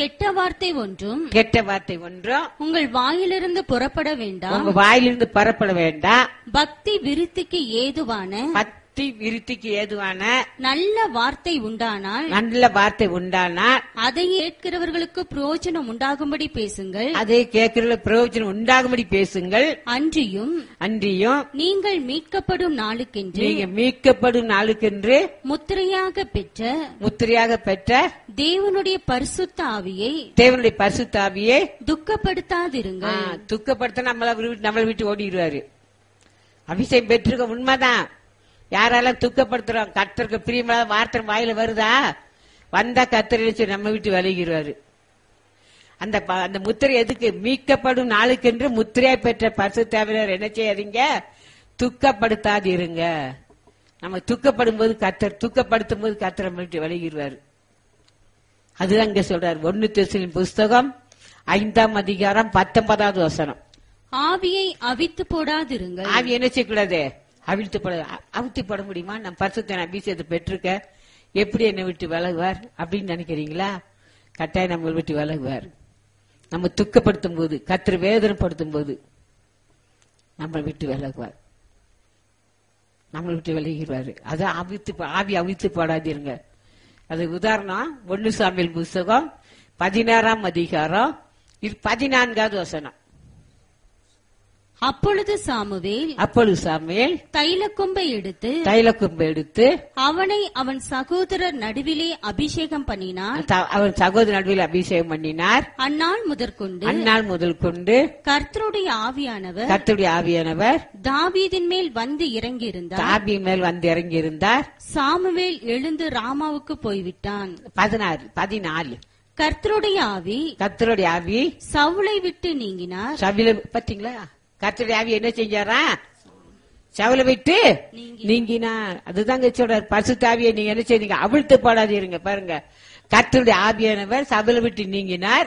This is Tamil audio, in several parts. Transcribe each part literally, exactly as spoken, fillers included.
கெட்ட வார்த்தை ஒன்றும் கெட்ட வார்த்தை ஒன்றும் உங்கள் வாயிலிருந்து புறப்பட வேண்டாம். உங்க வாயிலிருந்து புறப்பட வேண்டாம். பக்தி விருத்திக்கு ஏதுவான பக்தி விருத்திக்கு ஏதுவான நல்ல வார்த்தை உண்டானால் நல்ல வார்த்தை உண்டானால் அதை கேட்கிறவர்களுக்கு பிரயோஜனம் உண்டாகும்படி பேசுங்கள். அதை கேட்கிற பிரயோஜனம் உண்டாகும்படி பேசுங்கள். அன்றியும் அன்றியும் நீங்கள் மீட்கப்படும் நாளுக்கென்று நீங்க மீட்கப்படும் நாளுக்கென்று முத்திரையாக பெற்ற முத்திரையாக பெற்ற தேவனுடைய பரிசுத்த ஆவியை தேவனுடைய பரிசுத்த ஆவியை துக்கப்படுத்தாதிருங்கள். துக்கப்படுத்த நம்மள நம்மளை விட்டு ஓடிடுவாரு. அபிஷேகம் பெற்றிருக்க உண்மைதான். யாரெல்லாம் துக்கப்படுத்துறோம், கர்த்தருக்கு பிரியமில்லாத வார்த்தை வாயில வருதா, வந்தா கர்த்தர் நம்ம விட்டு விலகிடுவாரு. அந்த அந்த முத்திரை எதுக்கு? மீட்கப்படும் நாளுக்கென்று முத்திரையை பெற்ற பரிசுத்த ஆவியானவர் என்ன செய்யாதீங்க, துக்கப்படுத்தாதிருங்க. நம்ம துக்கப்படும் போது கர்த்தர் துக்கப்படுத்தும் போது கர்த்தர் நம்ம விட்டு விலகிடுவாரு. அதுதான் இங்க சொல்றாரு. ஒன்னு தெசலோனிக்கேயர் புஸ்தகம் ஐந்தாம் அதிகாரம் பத்தொன்பதாவது வசனம். ஆவியை அவித்து போடாதிருங்கள். ஆவி என்ன செய்யக்கூடாது? அவிழ்த்து போட அவிழ்த்து போட முடியுமா? நம்ம பரிசுத்த அபிஷேகத்தை பெற்றிருக்க எப்படி என்னை விட்டு விலகுவார் அப்படின்னு நினைக்கிறீங்களா? கட்டாயம் நம்ம விட்டு விலகுவார். நம்ம துக்கப்படுத்தும் போது, கர்த்தர் வேதனைப்படுத்தும் போது நம்ம விட்டு விலகுவார், நம்ம விட்டு விலகிடுவாரு. அது அவிழ்த்து ஆவி அவிழ்த்து போடாதீருங்க. அது உதாரணம் ஒன்னு சாமுவேல் புஸ்தகம் பதினாறாம் அதிகாரம் பதினான்காவது வசனம். அப்பொழுது சாமுவேல் அப்பொழுது சாமுவேல் தைலக்கொம்பை எடுத்து தைலக்கொம்பை எடுத்து அவனை அவன் சகோதரர் நடுவிலே அபிஷேகம் பண்ணினார். அவன் சகோதரர் நடுவில் அபிஷேகம் பண்ணினார். அந்நாள் முதற்கொண்டு அந்நாள் முதல் கொண்டு கர்த்தருடைய ஆவியானவர் கர்த்தருடைய ஆவியானவர் தாவீதின் மேல் வந்து இறங்கியிருந்தார். தாவீதின் மேல் வந்து இறங்கியிருந்தார். சாமுவேல் எழுந்து ராமாவுக்கு போய்விட்டான். பதினாறு பதினாலு கர்த்தருடைய ஆவி கர்த்தருடைய ஆவி சவுலை விட்டு நீங்கினார். சவுலை பாத்தீங்களா? கர்த்தருடைய ஆவி என்ன செஞ்சாரா? சவுலை விட்டு நீங்கினார். அதுதாங்க சொல்றாரு. பரிசுத்த ஆவியை நீங்க என்ன செய்தீங்க? அவிழ்த்து போடாதீருங்க. பாருங்க, கர்த்தருடைய ஆவியானவர் சவுலை விட்டு நீங்கினார்.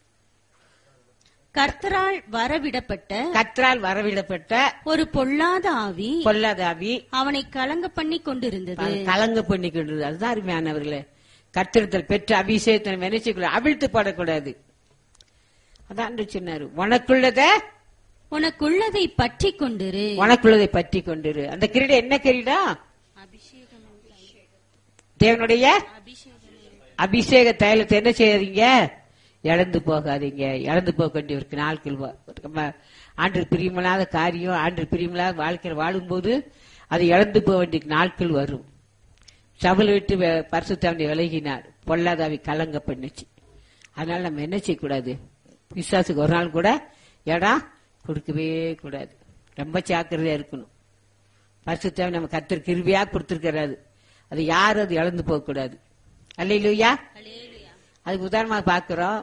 கர்த்தரால் வரவிடப்பட்ட கர்த்தரால் வரவிடப்பட்ட ஒரு பொல்லாத ஆவி பொல்லாத ஆவி அவனை கலங்க பண்ணி கொண்டிருந்தது. கலங்க பண்ணி கொண்டிருந்தது. அதுதான் அருமையானவர்களே, கர்த்தரிடத்தில் பெற்ற அபிஷேகத்தை நினைச்சுக்கூட அவிழ்த்து போடக்கூடாது. அதான் சொன்னாரு, உனக்குள்ளத உனக்குள்ளதை பற்றி கொண்டிரு. உனக்குள்ளதை பற்றி கொண்டிரு. அந்த கிரீடம் என்ன கிரீடம்? தேவனுடைய அபிஷேக தைலத்தை என்ன செய்யாதீங்க, இழந்து போகாதீங்க. இழந்து போக வேண்டிய நாட்கள் ஆண்டு பிரியமில்லாத காரியம், ஆண்டு பிரியமில்லாத வாழ்க்கையில் வாழும் போது அது இழந்து போக வேண்டிய நாட்கள் வரும். சவுலை விட்டு பரிசுத்தாவியை விலகினார். பொல்லாதாவி கலங்க பண்ணுச்சு. அதனால நம்ம என்ன செய்யக்கூடாது? விசுவாசுக்கு ஒரு நாள் கூட இடம் கொடுக்கவே கூடாது. ரொம்ப ஜாக்கிரதையா இருக்கணும். பரிசுத்தாவி நம்ம கர்த்தர் கிருபையா கொடுத்திருக்கிறாரு. அது யாரும் அது இழந்து போக கூடாது. அல்லேலூயா. அதுக்கு உதாரணமாக பார்க்கிறோம்.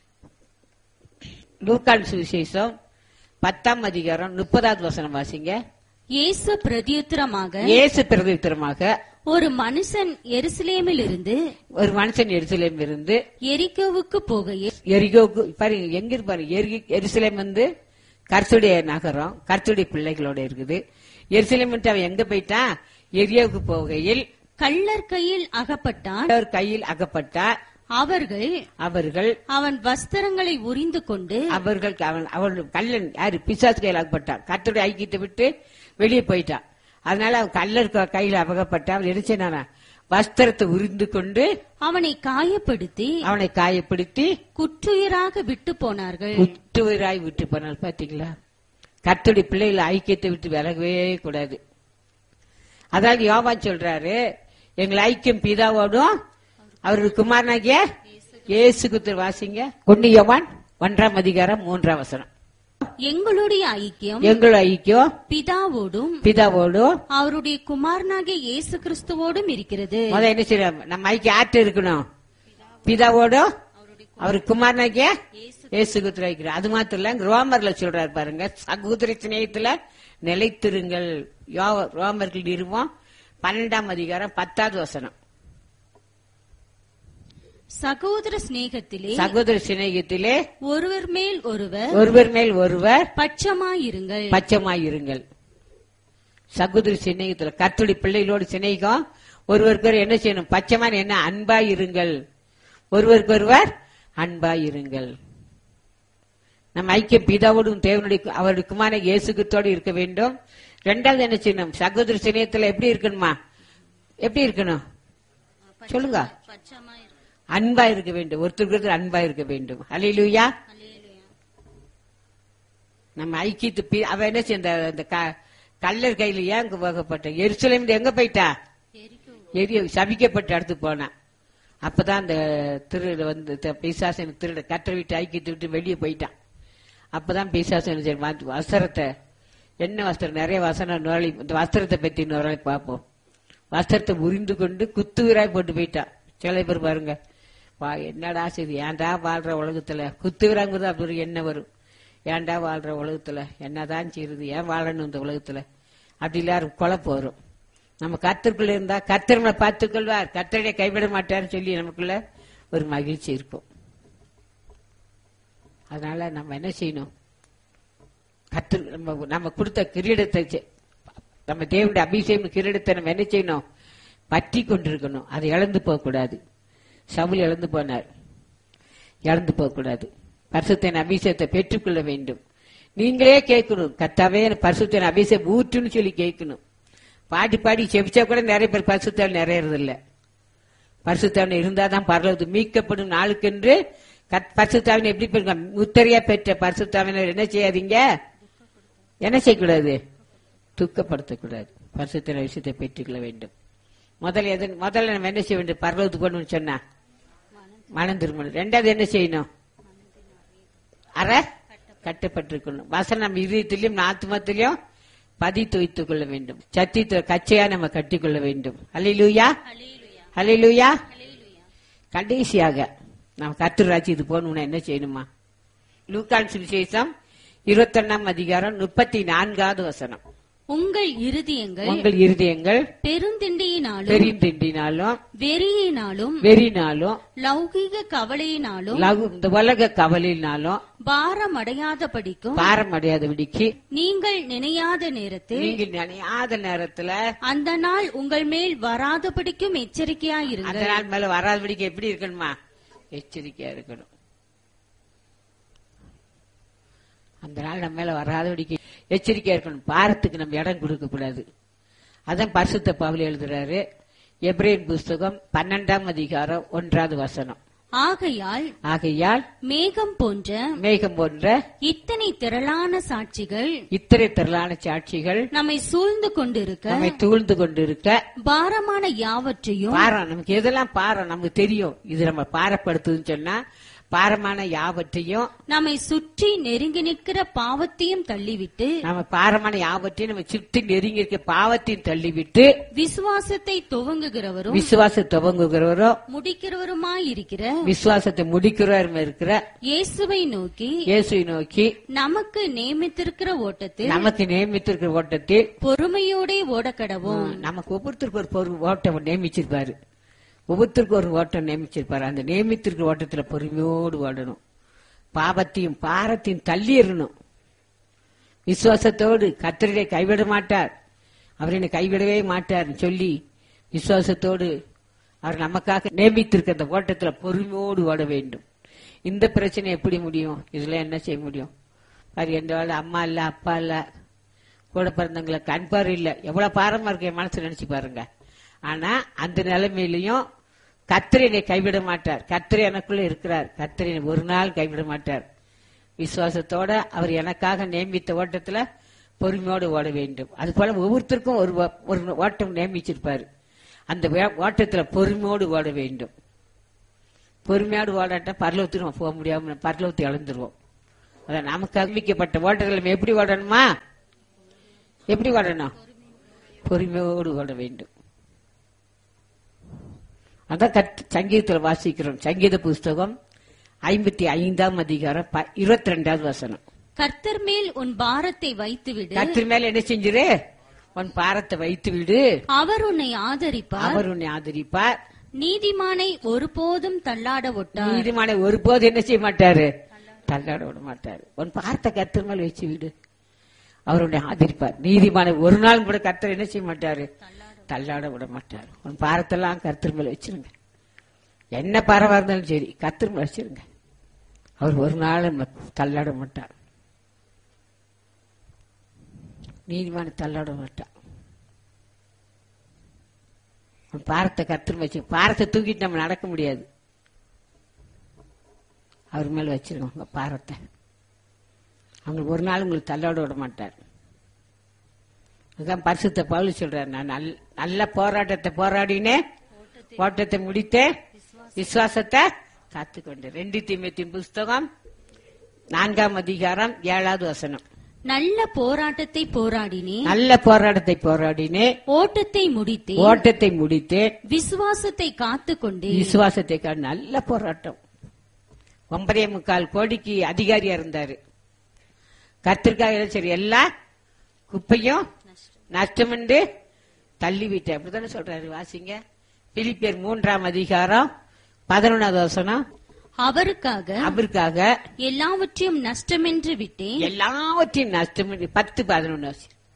லூக்கான் சுவிசேஷம் பத்தாம் அதிகாரம் முப்பதாவது வசனம் வாசிங்க. இயேசு பிரதியுத்தரமாக இயேசு பிரதியுத்தரமாக ஒரு மனுஷன் எருசலேமில் இருந்து ஒரு மனுஷன் எருசலேம் இருந்து எரிகோவுக்கு போகையில் எரிகோவுக்கு பாருங்க, எங்க இருப்பாரு? எருசலேம் வந்து கர்த்தருடைய நகரம், கர்த்தருடைய பிள்ளைகளோட இருக்குது. எருசலேம் அவன் எங்க போயிட்டான்? எரியோவுக்கு போகையில் கள்ளர் கையில் அகப்பட்டான். கையில் அகப்பட்டார். அவர்கள் அவர்கள் அவன் வஸ்திரங்களை உரிந்து கொண்டு அவர்கள் அவன் கள்ளன் யாரு? பிசாசு கையில் அகப்பட்டான். கர்த்தருடைய ஐக்கியத்தை விட்டு வெளியே போயிட்டான். அதனால அவன் கள்ளர் கையில் அகப்பட்டான். அவன் எரிச்சனானா வஸ்திரத்தை உரிந்து கொண்டு அவனை காயப்படுத்தி அவனை காயப்படுத்தி குற்றுயிராக விட்டு போனார்கள். குற்றுயிராய் விட்டு போனார்கள். பாத்தீங்களா? கர்த்தருடைய பிள்ளைகளை ஐக்கியத்தை விட்டு விலகவே கூடாது. அதாவது யோவான் சொல்றாரு, எங்கள் ஐக்கியம் பிதாவோடும் அவருடைய குமாரனாகிய இயேசு கிறிஸ்து. வாசிங்க ஒன்னு யோவான் ஒன்றாம் அதிகாரம் மூன்றாம் வசனம். எங்களுடைய ஐக்கியம் எங்களுடைய ஐக்கியம் பிதாவோடும் பிதாவோடும் அவருடைய குமாரனாகிய இயேசு கிறிஸ்துவோடும் இருக்கிறது. முதல்ல என்ன செய்யறோம்? நம்ம ஐக்கியம் ஆற்று இருக்கணும். பிதாவோடும் அவருக்கு குமாரனாகிய இயேசு கிறிஸ்து வைக்கிறோம். அது மாத்திரம் இல்ல, ரோமர்ல சொல்றாரு பாருங்க, சகோதர சிநேகத்துல நிலைத்திருங்கள். ரோமர்கள் நிறுவம் பன்னெண்டாம் அதிகாரம் பத்தாவது வசனம். சகோதர சிநேகத்திலே சகோதர சிநேகத்திலே ஒருவர் மேல் ஒருவர் ஒருவர் மேல் ஒருவர் பட்சமாயிருங்கள் பட்சமாயிருங்கள். சகோதர சிநேகத்துல கர்த்தருடைய பிள்ளைகளோடு சிநேகம் ஒருவருக்கு என்ன செய்யணும்? பட்சமான என்ன? அன்பாயிருங்கள். ஒருவருக்கு ஒருவர் அன்பாய் இருங்கள். நம்ம ஐக்கியம் பிதாவோடும் தேவனுடைய அவருடைய குமார இயேசு கிறிஸ்துவோடு இருக்க வேண்டும். ரெண்டாவது என்ன செய்யணும்? சகோதர சிநேகத்துல எப்படி இருக்கணுமா? எப்படி இருக்கணும் சொல்லுங்க. அன்பா இருக்க வேண்டும். ஒருத்தருக்கு அன்பா இருக்க வேண்டும். ஹல்லேலூயா. நம்ம ஐக்கியத்து அவ என்ன செய்ய கல்லர் கையில ஏன் போகப்பட்ட எருசலேம் எங்க போயிட்டா? எரிய சபிக்கப்பட்ட இடத்து போனா. அப்பதான் அந்த திருட வந்து பிசாசன் திருட கற்ற விட்டு ஐக்கியத்தை விட்டு வெளியே போயிட்டான். அப்பதான் பிசாசன் வஸ்திரத்தை என்ன வஸ்திரம் நிறைய வசனம் நுழை இந்த வஸ்திரத்தை பத்தி நுழை பார்ப்போம். வஸ்திரத்தை உரிந்து கொண்டு குத்துவிராய் போட்டு போயிட்டான். சில பேர் பாருங்க, வா என்னடா சரி ஏன்டா வாழ்ற உலகத்துல குத்துவிராங்கிறது அப்படி என்ன வரும்? ஏன்டா வாழ்ற உலகத்துல என்னதான் செய்யுது, ஏன் வாழணும் இந்த உலகத்துல அப்படி எல்லாரும் குழப்ப வரும். நம்ம கர்த்தருக்குள்ள இருந்தா கர்த்தர் நம்மளை பார்த்துக் கொள்வார், கர்த்தரை கைவிட மாட்டார்னு சொல்லி நமக்குள்ள ஒரு மகிழ்ச்சி இருக்கும். அதனால நம்ம என்ன செய்யணும்? கர்த்தர் நம்ம நம்ம கொடுத்த கிரீடத்தை, நம்ம தேவனுடைய அபிஷேகம் கிரீடத்தை நம்ம என்ன செய்யணும்? பற்றி கொண்டிருக்கணும். அதை இழந்து போக கூடாது. சவுல் இழந்து போனார், இழந்து போக கூடாது. பரிசுத்தன் அபிஷேகத்தை பெற்றுக்கொள்ள வேண்டும். நீங்களே கேட்கணும், கர்த்தாவே பரிசுத்தன் அபிஷேகம் ஊற்றுன்னு சொல்லி கேட்கணும். பாடி பாடி செபிச்சா கூட நிறைய பேர் பரிசுத்தவன் நிறையறது இல்ல. பரிசுத்தவன் இருந்தாதான் பரலோகத்துக்கு மீட்கப்படும் நாளுக்கென்று பரிசுத்தாவின் எப்படி பெருங்க முத்தரையா பெற்ற பரிசுத்தாவினர் என்ன செய்யாதீங்க? என்ன செய்யக்கூடாது? துக்கப்படுத்தக்கூடாது. பரிசுத்த விஷயத்தை பெற்றுக்கொள்ள வேண்டும். முதல்ல எது முதல்ல நம்ம என்ன செய்ய வேண்டும்? பரலோகத்துக்கு போகணும்னு சொன்னா மனம் திரும்பணும். ரெண்டாவது என்ன செய்யணும்? அற கட்டப்பட்டிருக்கணும். வசனம் நம்ம இதயத்திலையும் ஆத்மத்திலையும் பதித்து வைத்துக் கொள்ள வேண்டும். சத்தியத்தை கச்சையா நம்ம கட்டிக்கொள்ள வேண்டும். அல்லேலூயா, அல்லேலூயா. கடைசியாக நம்ம கர்த்தர் ராஜ்யத்துக்கு போகணும்னா என்ன செய்யணுமா? லூக்கான் சுவிசேஷம் இருபத்தி ஒன்னாம் அதிகாரம் முப்பத்தி நான்காவது வசனம். உங்கள் இருதயங்கள் உங்கள் இருதயங்கள் பெருந்திண்டியினாலும் பெருந்திண்டினாலும் வெறியினாலும் வெறினாலும் லௌகிக கவலையினாலும் இந்த உலக கவலையினாலும் பாரம் அடையாத படிக்கும் பாரம் அடையாதபடிக்கு நீங்கள் நினையாத நேரத்தில் நீங்கள் நினையாத நேரத்துல அந்த நாள் உங்கள் மேல் வராதபடிக்கும் எச்சரிக்கையாயிருங்கள். அந்த நாள் மேல வராதபடிக்கு எப்படி இருக்கணுமா? எச்சரிக்கையா இருக்கணும். அந்த நாள் நம்ம மேல வராதபடிக்கு எச்சரிக்கையா இருக்கணும். பாரத்துக்கு நம்ம இடம் கொடுக்க கூடாது. அதான் பரிசுத்த பவுல் எழுதுறாரு, எபிரேயர் புஸ்தகம் பன்னெண்டாம் அதிகாரம் ஒன்றாவது வசனம். ஆகையால் ஆகையால் மேகம் போன்ற மேகம் போன்ற இத்தனை திரளான சாட்சிகள் இத்தனை திரளான சாட்சிகள் நம்மை சூழ்ந்து கொண்டிருக்க நம்மை சூழ்ந்து கொண்டிருக்க பாரமான யாவற்றையும் பாரம் நமக்கு எதெல்லாம் பாரம் நமக்கு தெரியும். இது நம்ம பாரப்படுத்துதுன்னு சொன்னா பாரமான யாவற்றையும் நம்மை சுற்றி நெருங்கி நிற்கிற பாவத்தையும் தள்ளிவிட்டு நம்ம பாரமான யாவற்றையும் நம்ம சுற்றி நெருங்கி இருக்க பாவத்தையும் தள்ளிவிட்டு விசுவாசத்தை துவங்குகிறவரும் விசுவாச துவங்குகிறவரும் முடிக்கிறவருமாயிருக்கிற விசுவாசத்தை முடிக்கிறவரும் இருக்கிற இயேசுவை நோக்கி இயேசுவை நோக்கி நமக்கு நியமித்திருக்கிற ஓட்டத்தில் நமக்கு நியமித்திருக்கிற ஓட்டத்தில் பொறுமையோட ஓடக்கடவும். நமக்கு ஒவ்வொருத்தருக்கு ஒரு பொறு ஓட்டம் நியமிச்சிருப்பாரு. ஒவ்வொருத்தருக்கு ஒரு ஓட்டம் நியமிச்சிருப்பாரு. அந்த நியமித்திருக்கிற ஓட்டத்துல பொறுமையோடு ஓடணும். பாவத்தையும் பாரத்தையும் தள்ளிடணும். விசுவாசத்தோடு கர்த்தரை கைவிட மாட்டார், அவர் என்னை கைவிடவே மாட்டார் சொல்லி விசுவாசத்தோடு அவர் நமக்காக நியமித்திருக்கிற அந்த ஓட்டத்துல பொறுமையோடு ஓட வேண்டும். இந்த பிரச்சனை எப்படி முடியும்? இதுல என்ன செய்ய முடியும்? அது எந்த வேலை அம்மா இல்ல, அப்பா இல்ல, கூட பிறந்தவங்கள கண்பார் இல்ல, எவ்வளவு பாரமா இருக்கு என் மனசு நினைச்சு பாருங்க. ஆனா அந்த நிலைமையிலையும் கர்த்தர் என்னை கைவிட மாட்டார். கர்த்தர் எனக்குள்ள இருக்கிறார். கர்த்தர் என்னை ஒரு நாள் கைவிட மாட்டார். விசுவாசத்தோட அவர் எனக்காக நியமித்த ஓட்டத்துல பொறுமையோடு ஓட வேண்டும். அது போல ஒவ்வொருத்தருக்கும் ஒரு ஒரு ஓட்டம் நியமிச்சிருப்பாரு. அந்த ஓட்டத்துல பொறுமையோடு ஓட வேண்டும். பொறுமையோடு ஓடாட்டா பரலோகத்துக்கு நம்ம போக முடியாம பரலோகத்தை இழந்துருவோம். அதான் நமக்கு அறிவிக்கப்பட்ட ஓட்டத்தில் நம்ம எப்படி ஓடணுமா? எப்படி ஓடணும்? பொறுமையோடு ஓட வேண்டும். அதான் சங்கீதத்தில் வாசிக்கிறோம். சங்கீத புஸ்தகம் ஐம்பத்தி ஐந்தாம் அதிகாரம் இருபத்தி ரெண்டாவது வசனம். கர்த்தர் மேல் உன் பாரத்தை வைத்து விடு. கர்த்தர் மேல் என்ன செஞ்சிரு? உன் பாரத்தை வைத்து விடு. அவர் உன்னை ஆதரிப்பார். அவர் உன்னை ஆதரிப்பார். நீதிமானை ஒருபோதும் தள்ளாட விட்டார். நீதிமானை ஒருபோதும் என்ன செய்ய மாட்டாரு? தள்ளாட விட மாட்டாரு. உன் பாரத்தை கர்த்தர் மேல் வச்சு விடு, அவர் உன்னை ஆதரிப்பார். நீதிமானை ஒரு நாள் கூட கர்த்தர் என்ன செய்ய மாட்டாரு? தள்ளாட விட மாட்டார். உன் பாரத்தெல்லாம் கர்த்தர் மேல வச்சிருங்க. என்ன பாரவா இருந்தாலும் சரி கர்த்தர் மேல வச்சிருங்க. அவர் ஒரு நாள் நம்ம தள்ளாட மாட்டார். நீதிமான தள்ளாட மாட்டார். பாரத்தை கத்திர வச்சு பாரத்தை தூக்கிட்டு நம்ம நடக்க முடியாது. அவர் மேல வச்சிருக்கோங்க பாரத்தை. அவங்க ஒரு நாள் உங்களுக்கு தள்ளாட விட மாட்டார். அதுதான் பரிசுத்த பவுல் சொல்றாரு, நான் நல்ல போராட்டத்தை போராடினேன், ஓட்டத்தை முடித்தேன், விசுவாசத்தை காத்துக்கொண்டேன். ரெண்டு தீமோத்தேயு புஸ்தகம் நான்காம் அதிகாரம் ஏழாவது வசனம். நல்ல போராட்டத்தை போராடினேன், நல்ல போராட்டத்தை போராடினேன், ஓட்டத்தை முடித்தேன், ஓட்டத்தை முடித்தேன், விசுவாசத்தை காத்துக்கொண்டேன். விசுவாசத்தை காத்து நல்ல போராட்டம். ஒன்பதே முக்கால் கோடிக்கு அதிகாரியா இருந்தாரு. கர்த்தருக்காக சரி எல்லா குப்பையும் நஷ்டம் என்று தள்ளி விட்டேன். அப்படித்தானே சொல்றாரு. வாசிங்க பிலிப்பியர் மூன்றாம் அதிகாரம் பதினொன்றாவது வசனம். அவருக்காக அவருக்காக எல்லாவற்றையும் நஷ்டமென்று விட்டேன், எல்லாவற்றையும் நஷ்டம். பத்து பதினொன்று.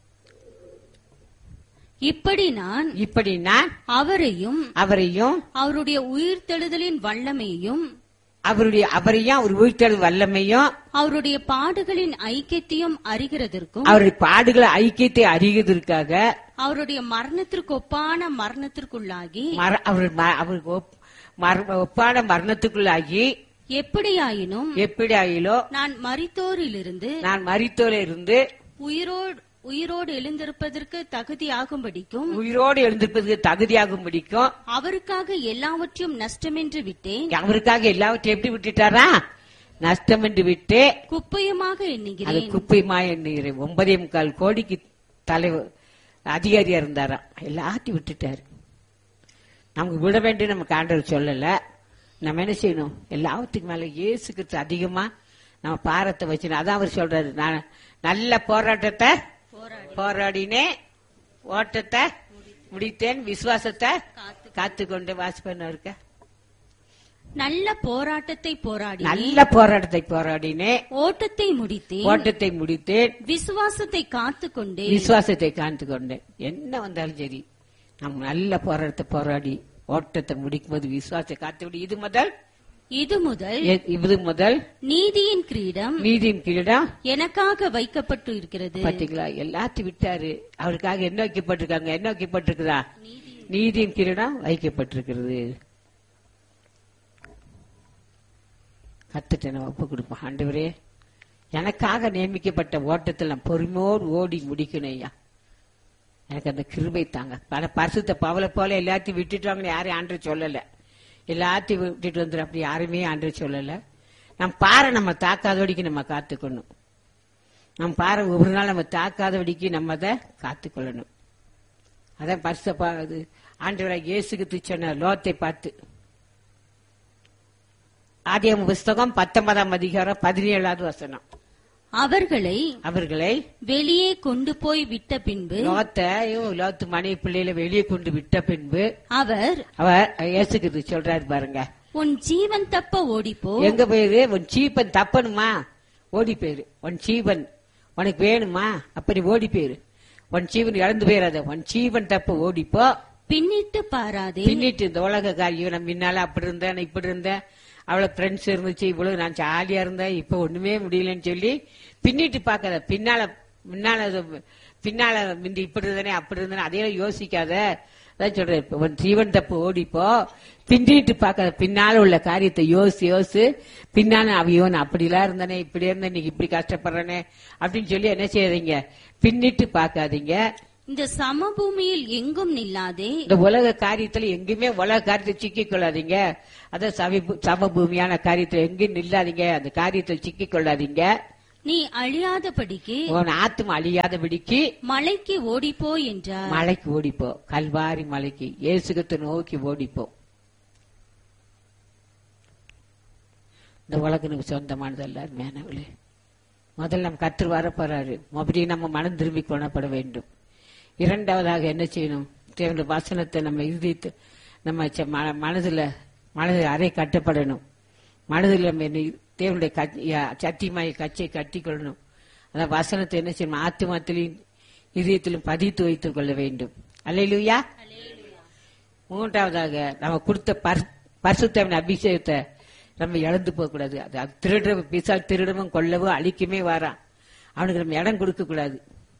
இப்படி நான் இப்படி நான் அவரையும் அவரையும் அவருடைய உயிர்த்தெழுதலின் வல்லமையையும் அவருடைய அவரையும் அவர் உயிர்த்தெழு வல்லமையும் அவருடைய பாடுகளின் ஐக்கியத்தையும் அறிகிறதற்கும் அவருடைய பாடுகளை ஐக்கியத்தை அறிகிறதற்காக அவருடைய மரணத்திற்கு ஒப்பான மரணத்திற்குள்ளாகி அவருக்கு ஒப்பான மரணத்துக்குள்ளாகி எப்படியாயினும் எப்படியாயிலோ நான் மரித்தோரிலிருந்து நான் மரித்தோரில் இருந்து உயிரோடு உயிரோடு எழுந்திருப்பதற்கு தகுதியாகும்படிக்கும் உயிரோடு எழுந்திருப்பதற்கு தகுதியாகும்படிக்கும் அவருக்காக எல்லாவற்றையும் நஷ்டமென்று விட்டேன். அவருக்காக எல்லாவற்றையும் எப்படி விட்டுட்டாரா? நஷ்டம் என்று விட்டு குப்பையுமாக எண்ணுகிறேன். குப்பையுமா எண்ணுகிறேன். ஒன்பதே முக்கால் கோடிக்கு தலைவர் அதிகாரியா இருந்தாரா, எல்லாத்தையும் விட்டுட்டாரு. நமக்கு விட வேண்டிய நமக்கு ஆண்டவர் சொல்லல. நம்ம என்ன செய்யணும்? எல்லாத்துக்கு மேல இயேசு கிறிஸ்து அதிகமா நம்ம பாரத்தை வச்சு. அதான் அவர் சொல்றாரு, நான் நல்ல போராட்டத்தை போராடினேன், ஓட்டத்தை முடித்தேன், விசுவாசத்தை காத்துக்கொண்டு. வாசிப்பேன் இருக்க நல்ல போராட்டத்தை போராடி நல்ல போராட்டத்தை போராடினேன், ஓட்டத்தை முடித்தேன், ஓட்டத்தை முடித்தேன், விசுவாசத்தை காத்துக்கொண்டேன், விசுவாசத்தை காத்துக்கொண்டேன். என்ன வந்தாலும் சரி நம்ம நல்ல போராட்டத்தை போராடி ஓட்டத்தை முடிக்கும் போது விசுவாசத்தை காத்துவிடு. இது முதல் இது முதல் இது முதல் நீதியின் கிரீடம் நீதியின் கிரீடம் எனக்காக வைக்கப்பட்டு இருக்கிறது. பாத்தீங்களா? எல்லாத்தையும் விட்டாரு. அவருக்காக என்ன வைக்கப்பட்டிருக்காங்க? என்ன வைக்கப்பட்டிருக்குதா? நீதியின் கிரீடம் வைக்கப்பட்டிருக்கிறது. கத்துட்டு நம்ம ஒப்பு கொடுப்போம். ஆண்டவரே, எனக்காக நியமிக்கப்பட்ட ஓட்டத்தில் நான் பொறுமையோடு ஓடி முடிக்கணும் ஐயா. எனக்கு அந்த கிருபை தாங்க. பல பரிசுத்த பவுலை போல எல்லாத்தையும் விட்டுட்டாங்கன்னு யாரையும் ஆண்டு சொல்லல. எல்லாத்தையும் விட்டுட்டு வந்துடும் அப்படி யாருமே ஆண்டு சொல்லல. நம் பாறை நம்ம தாக்காதபடிக்கு நம்ம காத்துக்கணும். நம் பாறை ஒவ்வொரு நாள் நம்ம தாக்காதபடிக்கு நம்ம அதை காத்துக்கொள்ளணும். அதான் பரிசுத்த ஆண்டவராக இயேசுக்கு சொன்ன லோத்தை பார்த்து ஆதியாகம புஸ்தகம் பத்தொன்பதாம் அதிகாரம் பதினேழாவது வசனம். அவர்களை அவர்களை வெளியே கொண்டு போய் விட்ட பின்பு லோத்தையும் லோத்து மனைவி பிள்ளையில வெளியே கொண்டு விட்ட பின்பு அவர் அவர் இயேசுக்கு சொல்றாரு பாருங்க, உன் ஜீவன் தப்ப ஓடிப்போ. எங்க போயிரு? உன் ஜீவன் தப்பணுமா? ஓடி போயிரு. உன் ஜீவன் உனக்கு வேணுமா? அப்படி ஓடி போயிரு. உன் ஜீவன் இழந்து போயிடாத. உன் ஜீவன் தப்ப ஓடிப்போ. பின்னிட்டு பாராதே. பின்னிட்டு இந்த உலக காரியம் நான் முன்னால அப்படி இருந்தேன், இப்படி இருந்தேன், அவ்வளவு ஃப்ரெண்ட்ஸ் இருந்துச்சு, இவ்வளவு நான் ஜாலியா இருந்தேன், இப்ப ஒண்ணுமே முடியலன்னு சொல்லி பின்னிட்டு பாக்காத. பின்னால முன்னால பின்னால முந்தி இப்படி இருந்தனே அப்படி இருந்தனே அதையெல்லாம் யோசிக்காத. அதான் சொல்றேன், உன் ஜீவன் தப்பு ஓடிப்போ. பின்னிட்டு பாக்காத. பின்னால உள்ள காரியத்தை யோசி யோசி பின்னால அவையோன் அப்படிலாம் இருந்தனே, இப்படி இருந்தேன், இன்னைக்கு இப்படி கஷ்டப்படுறனே அப்படின்னு சொல்லி என்ன செய்யறீங்க? பின்னிட்டு பாக்காதீங்க. இந்த சமபூமியில் எங்கும் நில்லாதே. இந்த உலக காரியத்துல எங்குமே உலக காரியத்தை சிக்கிக் கொள்ளாதீங்க. அதான் சமபூமியான காரியத்துல எங்கேயும் நில்லாதீங்க. அந்த காரியத்தை சிக்கிக் கொள்ளாதீங்க. நீ அழியாதபடிக்கு உன் ஆத்மா அழியாதபடிக்கு மலைக்கு ஓடிப்போ என்றார். மலைக்கு ஓடிப்போ. கல்வாரி மலைக்கு இயேசுகத்தை நோக்கி ஓடிப்போ. இந்த உலகனுக்கு சொந்தமானதல்ல மேனவளே. முதல்ல நம்ம கற்று வர போறாரு. மறுபடியும் நம்ம மனம் திரும்பி கொணப்பட வேண்டும். இரண்டாவதாக என்ன செய்யணும்? தேவனுடைய வசனத்தை நம்ம இறுதித்து நம்ம மனதுல மனது அறை கட்டப்படணும். மனதில் நம்ம தேவனுடைய சத்தியமாய் கச்சை கட்டி கொள்ளணும். அதான் வசனத்தை என்ன செய்யணும்? ஆத்துமத்திலும் இதயத்திலும் பதித்து வைத்துக் கொள்ள வேண்டும். அல்லேலூயா. மூன்றாவதாக நம்ம கொடுத்த பரிசுத்தவின் அபிஷேகத்தை நம்ம இழந்து போக கூடாது. அது அது திருட பிசா திருடவும் கொல்லவோ அழிக்குமே வாரான். அவனுக்கு நம்ம இடம் கொடுக்க கூடாது.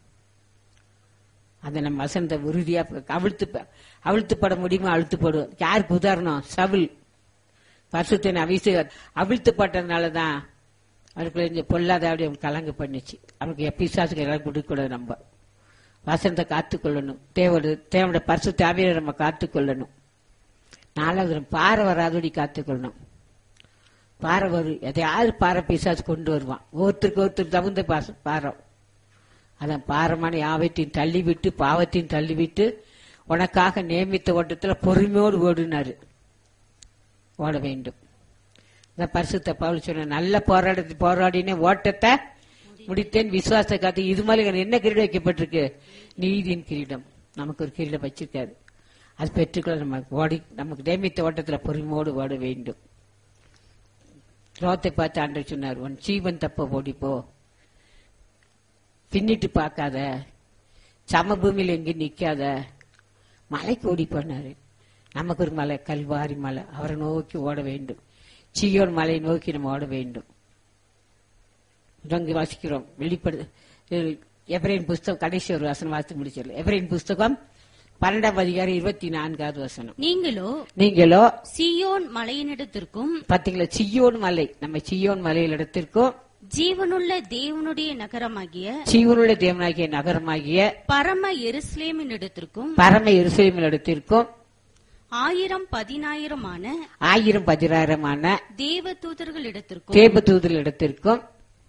அதை நம்ம வசனத்தை உறுதியா அவிழ்த்து அவிழ்த்து பட முடியுமோ அழுத்து போடுவோம். யாருக்கு உதாரணம்? சவுல் பரிசுத்தனை அபிஷேகம் அவிழ்த்து பட்டதுனாலதான் அவனுக்கு பொல்லாத அப்படி அவன் கலங்க பண்ணிச்சு. அவனுக்கு பிசாசுக்கு இடம் கொடுக்க கூடாது. நம்ம வசனத்தை காத்துக்கொள்ளணும். தேவோட தேவோட பரிசுத்த ஆவியை நம்ம காத்துக்கொள்ளணும். நாலாவது பாறை வராதபடி காத்துக்கொள்ளணும். பாறை வரும், எதையாவது பாறை பிசாசு கொண்டு வருவான். ஒருத்தருக்கு ஒருத்தர் தகுந்த பாறை. அதான் பாரமான யாவத்தையும் தள்ளிவிட்டு பாவத்தையும் தள்ளிவிட்டு உனக்காக நியமித்த ஓட்டத்துல பொறுமையோடு ஓடினாரு. ஓட வேண்டும். பரிசுத்த பவுல் சொன்ன நல்ல போராட்டத்தை போராடினே ஓட்டத்தை முடித்தேன், விசுவாசத்தை காத்து. இது மாதிரி என்ன கிரீடம் வைக்கப்பட்டிருக்கு? நீதியின் கிரீடம். நமக்கு ஒரு கிரீடம் வச்சிருக்காரு. அது பெற்றுக்கொள்ள நம்ம ஓடி நமக்கு நியமித்த ஓட்டத்துல பொறுமையோடு ஓட வேண்டும். ரோத்தை பார்த்து ஆண்டவர் சொன்னார், உன் ஜீவன் தப்ப ஓடிப்போ, பின்னிட்டு பார்க்காத, சமபூமியில் எங்கேயும் நிக்காத, மலைக்கு ஓடி போனாரு. நமக்கு ஒரு மலை, கல்வாரி மலை, அவரை நோக்கி ஓட வேண்டும். சீயோன் மலையை நோக்கி நம்ம ஓட வேண்டும். வாசிக்கிறோம் வெளிப்படு எபிரேயர் புஸ்தகம் கடைசி ஒரு வசனம் வாசித்து முடிச்சிடல. எபிரேயர் புஸ்தகம் பன்னெண்டாம் அதிகாரம் இருபத்தி நான்காவது வசனம். நீங்களோ நீங்களோ சீயோன் மலையினிடத்திற்கும், பாத்தீங்களா, சீயோன் மலை, நம்ம சீயோன் மலையிலிடத்திற்கும், ஜீவனுள்ள தேவனுடைய நகரமாகிய ஜீவனுள்ள தேவனாகிய நகரமாகிய பரம எருசலேமின் இடத்திற்கும், பரம எருசலேமின் இடத்திற்கும், ஆயிரம் பதினாயிரமான ஆயிரம் பதினாயிரமான தேவ தூதர்கள் இடத்திற்கும், தேவ தூதர்கள் இடத்திற்கும்,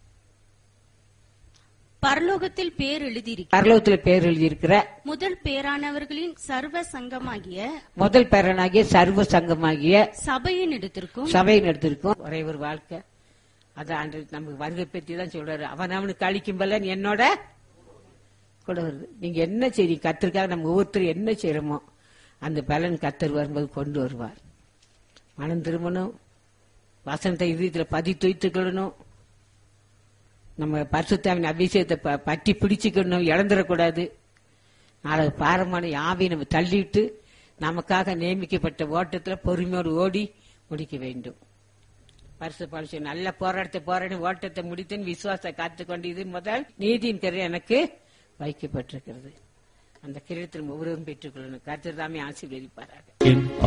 பரலோகத்தில் பேர் எழுதியிருக்கிற பரலோகத்தில் பேர் எழுதியிருக்கிற முதல் பேரானவர்களின் சர்வ சங்கமாகிய முதல் பேரனாகிய சர்வ சங்கமாகிய சபையின் இடத்திற்கும், சபையின் இடத்திற்கும். ஒரே ஒரு வாழ்க்கை. அதான் ஆண்டு நமக்கு வருகை பற்றி தான் சொல்றாரு. அவன் அவனுக்கு அளிக்கும் பலன் என்னோட கூட வருது. நீங்க என்ன செய்றீங்க? கத்திற்காக நம்ம ஒவ்வொருத்தரும் என்ன செய்யறோமோ அந்த பலன் கத்தர் வரும்போது கொண்டு வருவார். மனம் திரும்பணும், வசனத்தை இதயத்தில் பதி துய்த்துக்கொள்ளணும், நம்ம பரிசுத்தாவின் அபிஷேகத்தை பற்றி பிடிச்சுக்கணும், இழந்துடக்கூடாது. நாளை பாரமான யாவை நம்ம தள்ளிட்டு நமக்காக நியமிக்கப்பட்ட ஓட்டத்தில் பொறுமையோடு ஓடி முடிக்க வேண்டும். பரிசு பாலிச்சு நல்ல போராட்டத்தை போராடி ஓட்டத்தை முடித்தேன், விசுவாசத்தை காத்துக்கொண்டு இது முதல் நீதியின் கரை எனக்கு வைக்கப்பட்டிருக்கிறது. அந்த கிரீடத்தில் ஒவ்வொருவரும் பெற்றுக் கொள்ளணும். கர்த்தர் தாமே ஆசீர்வதிப்பாராக.